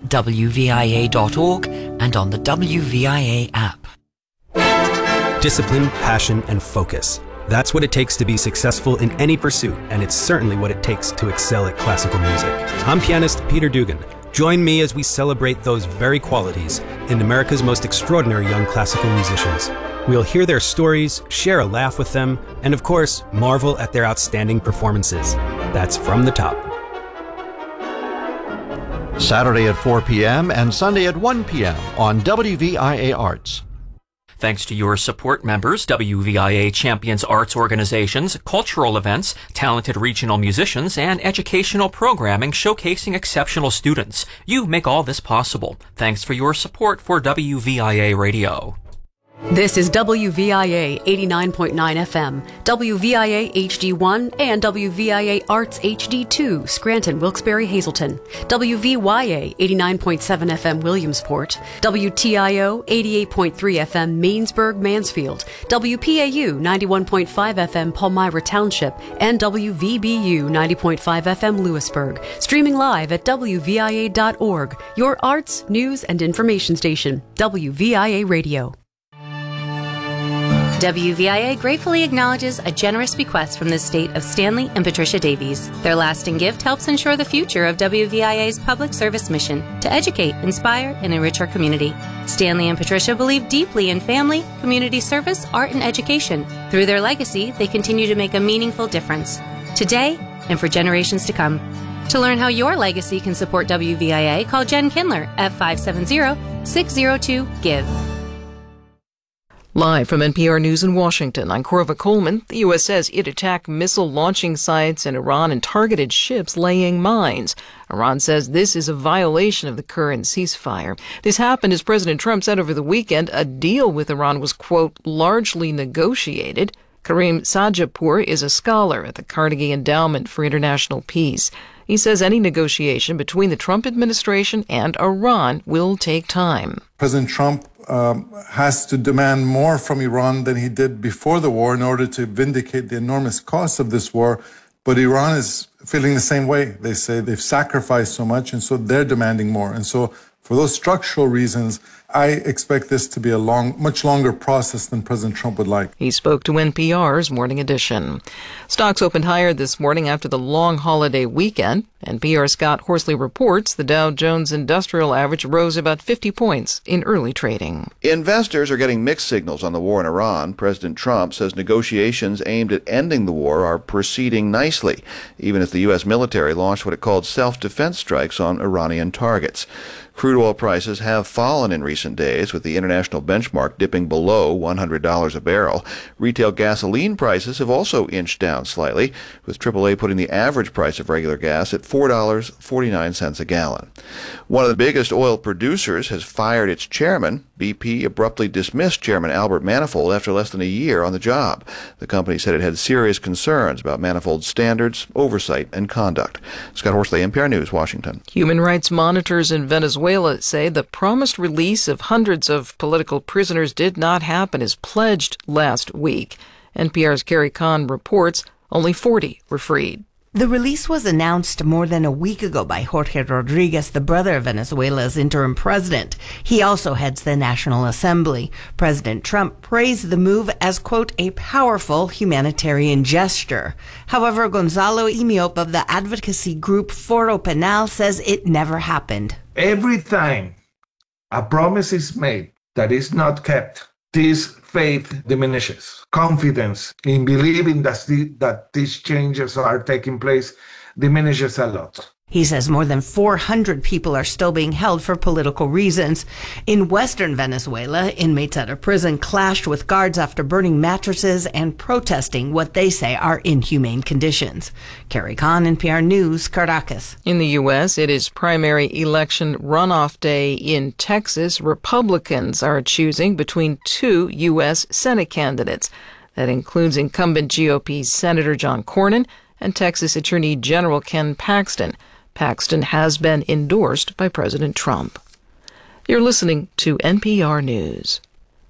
wvia.org and on the WVIA app. Discipline, passion, and focus. That's what it takes to be successful in any pursuit, and it's certainly what it takes to excel at classical music. I'm pianist Peter Dugan. Join me as we celebrate those very qualities in America's most extraordinary young classical musicians. We'll hear their stories, share a laugh with them, and of course, marvel at their outstanding performances. That's From the Top. Saturday at 4 p.m. and Sunday at 1 p.m. on WVIA Arts. Thanks to your support, members, WVIA champions arts organizations, cultural events, talented regional musicians, and educational programming showcasing exceptional students. You make all this possible. Thanks for your support for WVIA Radio. This is WVIA 89.9 FM, WVIA HD1, and WVIA Arts HD2, Scranton, Wilkes-Barre, Hazleton, WVYA 89.7 FM, Williamsport, WTIO 88.3 FM, Mainsburg, Mansfield, WPAU 91.5 FM, Palmyra Township, and WVBU 90.5 FM, Lewisburg. Streaming live at WVIA.org, your arts, news, and information station, WVIA Radio. WVIA gratefully acknowledges a generous bequest from the estate of Stanley and Patricia Davies. Their lasting gift helps ensure the future of WVIA's public service mission to educate, inspire, and enrich our community. Stanley and Patricia believe deeply in family, community service, art, and education. Through their legacy, they continue to make a meaningful difference, today and for generations to come. To learn how your legacy can support WVIA, call Jen Kindler at 570-602-GIVE. Live from NPR News in Washington, I'm Corva Coleman. The U.S. says it attacked missile launching sites in Iran and targeted ships laying mines. Iran says this is a violation of the current ceasefire. This happened as President Trump said over the weekend a deal with Iran was, quote, largely negotiated. Karim Sajapour is a scholar at the Carnegie Endowment for International Peace. He says any negotiation between the Trump administration and Iran will take time. President Trump has to demand more from Iran than he did before the war in order to vindicate the enormous cost of this war. But Iran is feeling the same way. They say they've sacrificed so much, and so they're demanding more. And so for those structural reasons, I expect this to be a much longer process than President Trump would like. He spoke to NPR's Morning Edition. Stocks opened higher this morning after the long holiday weekend. NPR's Scott Horsley reports the Dow Jones Industrial Average rose about 50 points in early trading. Investors are getting mixed signals on the war in Iran. President Trump says negotiations aimed at ending the war are proceeding nicely, even as the U.S. military launched what it called self-defense strikes on Iranian targets. Crude oil prices have fallen in recent days, with the international benchmark dipping below $100 a barrel. Retail gasoline prices have also inched down slightly, with AAA putting the average price of regular gas at $4.49 a gallon. One of the biggest oil producers has fired its chairman. BP abruptly dismissed Chairman Albert Manifold after less than a year on the job. The company said it had serious concerns about Manifold's standards, oversight, and conduct. Scott Horsley, NPR News, Washington. Human rights monitors in Venezuela say the promised release of hundreds of political prisoners did not happen as pledged last week. NPR's Carrie Kahn reports only 40 were freed. The release was announced more than a week ago by Jorge Rodriguez, the brother of Venezuela's interim president. He also heads the National Assembly. President Trump praised the move as, quote, a powerful humanitarian gesture. However, Gonzalo Imiop of the advocacy group Foro Penal says it never happened. Every time a promise is made that is not kept, this faith diminishes. Confidence in believing that these changes are taking place diminishes a lot. He says more than 400 people are still being held for political reasons. In western Venezuela, inmates at a prison clashed with guards after burning mattresses and protesting what they say are inhumane conditions. Carrie Kahn, NPR News, Caracas. In the U.S., it is primary election runoff day in Texas. Republicans are choosing between two U.S. Senate candidates. That includes incumbent GOP Senator John Cornyn and Texas Attorney General Ken Paxton. Paxton has been endorsed by President Trump. You're listening to NPR News.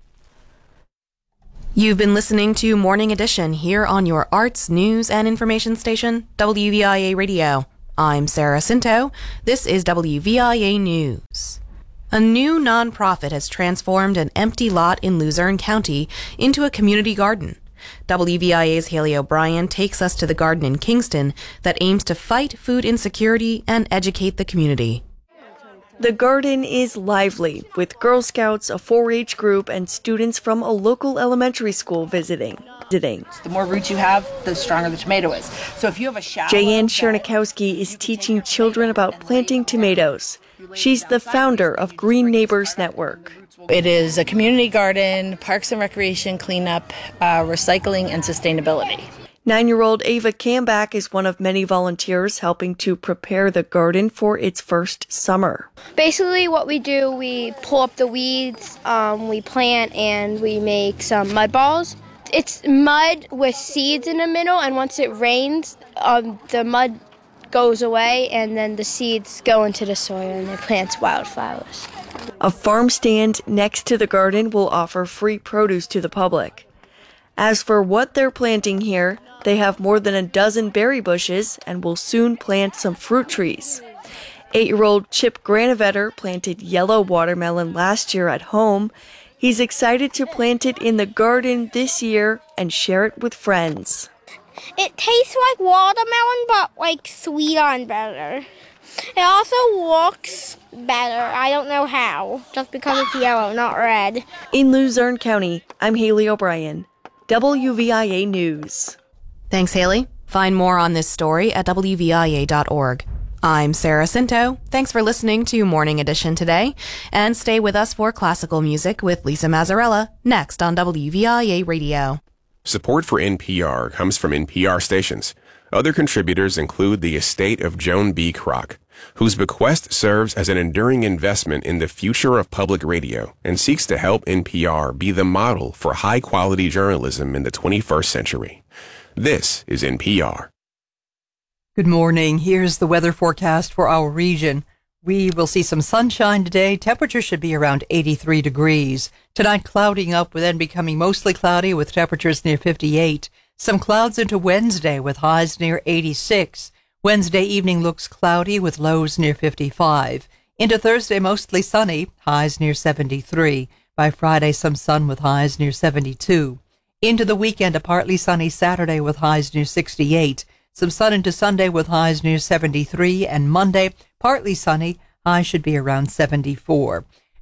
You've been listening to Morning Edition here on your arts, news, and information station, WVIA Radio. I'm Sarah Cinto. This is WVIA News. A new nonprofit has transformed an empty lot in Luzerne County into a community garden. WVIA's Haley O'Brien takes us to the garden in Kingston that aims to fight food insecurity and educate the community. The garden is lively, with Girl Scouts, a 4-H group, and students from a local elementary school visiting. The more roots you have, the stronger the tomato is. So if you have a shallow... Jayanne Chernikowski is teaching children about planting tomatoes. She's the founder of Green Neighbors Network. It is a community garden, parks and recreation cleanup, recycling, and sustainability. 9-year-old Ava Kambach is one of many volunteers helping to prepare the garden for its first summer. Basically what we do, we pull up the weeds, we plant, and we make some mud balls. It's mud with seeds in the middle, and once it rains, the mud goes away, and then the seeds go into the soil and it plants wildflowers. A farm stand next to the garden will offer free produce to the public. As for what they're planting here, they have more than a dozen berry bushes and will soon plant some fruit trees. 8-year-old Chip Granovetter planted yellow watermelon last year at home. He's excited to plant it in the garden this year and share it with friends. It tastes like watermelon, but like sweeter and better. It also looks better. I don't know how, just because it's yellow, not red. In Luzerne County, I'm Haley O'Brien, WVIA News. Thanks, Haley. Find more on this story at WVIA.org. I'm Sarah Cinto. Thanks for listening to Morning Edition today, and stay with us for classical music with Lisa Mazzarella next on WVIA Radio. Support for NPR comes from NPR stations. Other contributors include the estate of Joan B. Kroc, whose bequest serves as an enduring investment in the future of public radio and seeks to help NPR be the model for high-quality journalism in the 21st century. This is NPR. Good morning. Here's the weather forecast for our region. We will see some sunshine today. Temperature should be around 83 degrees. Tonight, clouding up, then becoming mostly cloudy with temperatures near 58. Some clouds into Wednesday with highs near 86. Wednesday evening looks cloudy with lows near 55. Into Thursday, mostly sunny, highs near 73. By Friday, some sun with highs near 72. Into the weekend, a partly sunny Saturday with highs near 68. Some sun into Sunday with highs near 73. And Monday, partly sunny, highs should be around 74.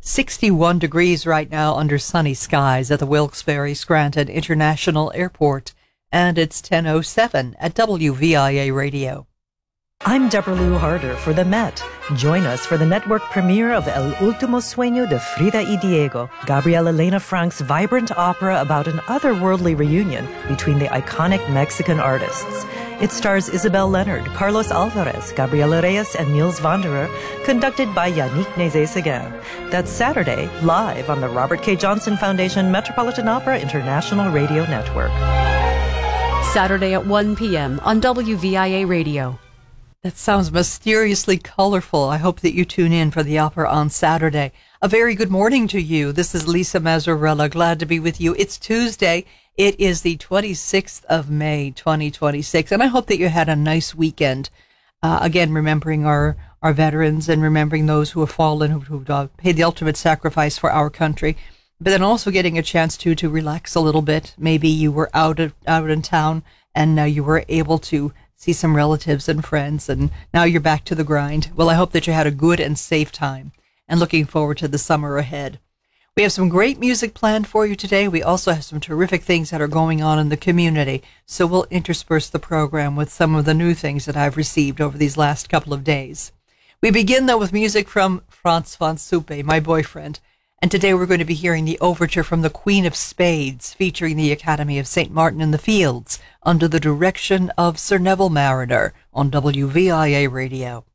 61 degrees right now under sunny skies at the Wilkes-Barre-Scranton International Airport. And it's 10:07 at WVIA Radio. I'm Deborah Lou Harder for the Met. Join us for the network premiere of El Último Sueño de Frida y Diego, Gabriel Elena Frank's vibrant opera about an otherworldly reunion between the iconic Mexican artists. It stars Isabel Leonard, Carlos Alvarez, Gabriela Reyes, and Niels Wanderer, conducted by Yannick Nézet-Séguin. That's Saturday, live on the Robert K. Johnson Foundation Metropolitan Opera International Radio Network. Saturday at 1 p.m. on WVIA Radio. That sounds mysteriously colorful. I hope that you tune in for the opera on Saturday. A very good morning to you. This is Lisa Mazzarella. Glad to be with you. It's Tuesday. It is the 26th of May, 2026. And I hope that you had a nice weekend. Again, remembering our veterans and remembering those who have fallen, who paid the ultimate sacrifice for our country. But then also getting a chance to relax a little bit. Maybe you were out in town and now you were able to see some relatives and friends, and now you're back to the grind. Well, I hope that you had a good and safe time, and looking forward to the summer ahead. We have some great music planned for you today. We also have some terrific things that are going on in the community, so we'll intersperse the program with some of the new things that I've received over these last couple of days. We begin, though, with music from Franz von Suppe, my boyfriend, and today we're going to be hearing the overture from the Queen of Spades, featuring the Academy of St. Martin in the Fields, under the direction of Sir Neville Marriner on WVIA Radio.